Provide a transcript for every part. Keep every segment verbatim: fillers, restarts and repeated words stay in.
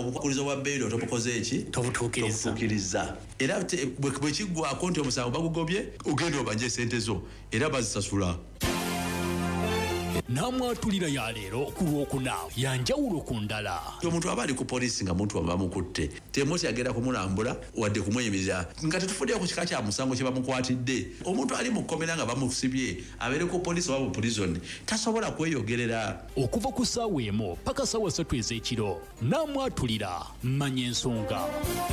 obukulizo bwa bail otobukoze eki tobutukiriza era bwe kiggwako nti omusango bagugobye ogenda obanje sente zo era bazisasula. Namwatulira ya leero ku Lwokuna yanjawulo ku ndala. Omuntu aba ali ku poliisi nga muntu bamukutte temoti agenda kumulambula wadde kumwenyumiriza nga tetufudde ku kika kya musango kye bamukwatidde. Omuntu ali mu kkomera nga bamusibye abeere ku poliisi oba mu prison tasobola kweyogerera. Okuva ku ssaawa emu paka ssaawa ssatu ez'ekiro namwatulira manya ensonga.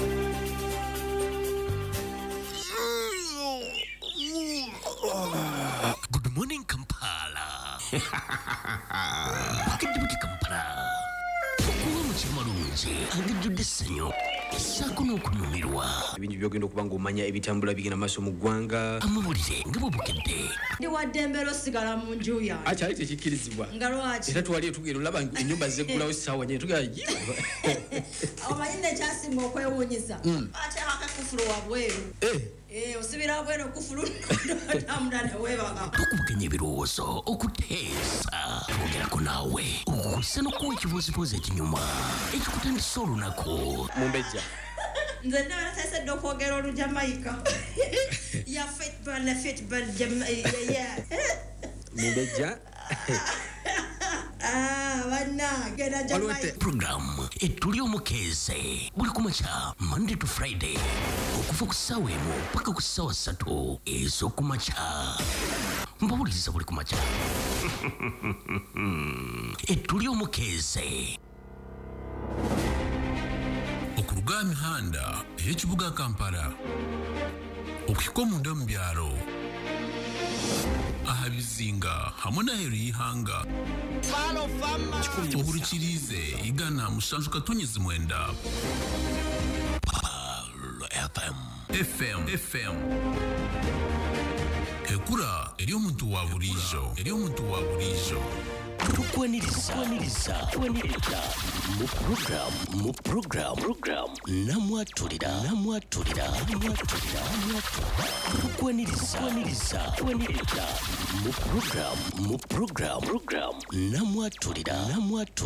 Good morning, Kampala. Pakidibuti Kampala. Okuwa mukima lungi angijjudde essanyu essaako n'okunyumirwa. Ebintu byogenda okuba ng'omanya ebitambula bigenda maaso mu ggwanga. Amawulire nga bwebukedde. Ndi wadde embeera osigala mu nju yange. Akyali tekikkirizibwa. Nga lwaki? Era twali tugenda olaba ennyumba zeggulawo essaawa nnyini tugenda omanyi nekyasinga okwewuunyisa ate akakufulu wabweru. Eh, osibira bwero okufulu n'otambula ne weebaga. Tukubuganya ebirowoozo okuteesa twogerako naawe okukusa n'okuwa ekibuuzibuuzi ekinyuma ekikutandisa olunaku. Mumbejja nze ndabala tayisedde okwogera olujamayika ya football na football Mumbejja Ah, bana genda Jamaica. Program etuli omukeeze buli kumakya Monday to Friday okuva ku ssaawa emu paka ku ssaawa ssatu ez'okumakya. Mbawuliriza buli kumakya etuli omukeeze. Okuruga mihanda ey'ekibuga Kampala okuhika omunda mu byalo ahabizinga hamwe n'aheru y'ihanga obulukirize igana musanju katonyezi mwenda F M F M ekura eri omuntu wa bulijo eri omuntu wa bulijo tukwaniriza tukwaniriza mu program mu program program namwatulira namwatulira namwatulira tukwaniriza tukwaniriza mu program mu program program namwatulira namwatulira